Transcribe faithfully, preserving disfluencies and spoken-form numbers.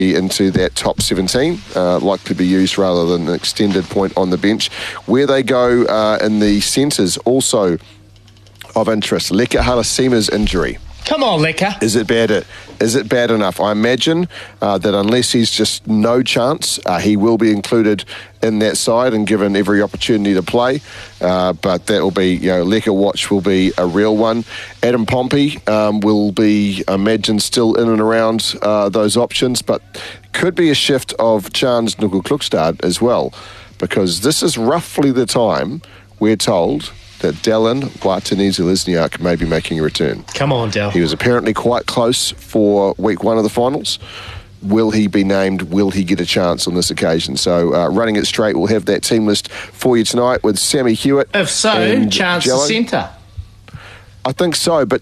into that top seventeen, uh, likely to be used rather than an extended point on the bench. Where they go uh, in the centres, also of interest. Leka Halasima's injury. Come on, Leka. Is it bad? Is it bad enough? I imagine uh, that unless he's just no chance, uh, he will be included in that side and given every opportunity to play. Uh, but that will be, you know, Leka watch will be a real one. Adam Pompey um, will be, I imagine, still in and around uh, those options, but could be a shift of Chance Nuku-Klukstad as well, because this is roughly the time we're told that Dallin Watene-Zelezniak may be making a return. Come on, Dal. He was apparently quite close for week one of the finals. Will he be named? Will he get a chance on this occasion? So uh, running it straight, we'll have that team list for you tonight with Sammy Hewitt. If so, Chance the centre. I think so, but